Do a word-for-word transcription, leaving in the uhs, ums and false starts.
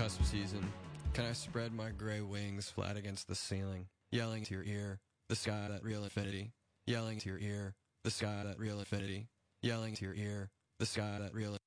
cusp season, can I spread my gray wings flat against the ceiling, yelling to your ear, the sky that real infinity, yelling to your ear, the sky that real infinity, yelling to your ear, the sky that real